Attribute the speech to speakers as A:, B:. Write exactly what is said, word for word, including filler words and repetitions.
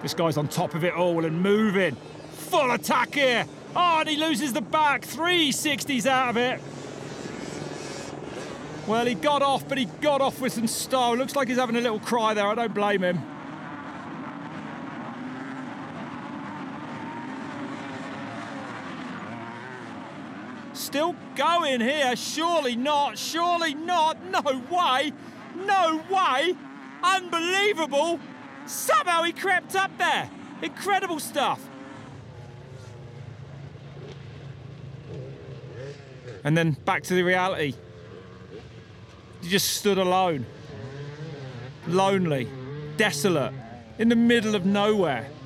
A: This guy's on top of it all and moving. Full attack here. Oh, and he loses the back. three sixties out of it. Well, he got off, but he got off with some style. Looks like he's having a little cry there. I don't blame him. Still going here. Surely not. Surely not. No way. No way. Unbelievable. Somehow he crept up there. Incredible stuff. And then back to the reality. He just stood alone. Lonely. Desolate. In the middle of nowhere.